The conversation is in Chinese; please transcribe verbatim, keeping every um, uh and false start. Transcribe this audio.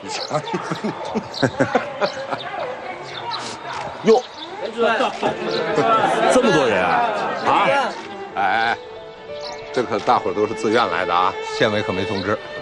你瞧， 哟，这么多人啊！啊， 哎，这可大伙儿都是自愿来的啊，县委可没通知。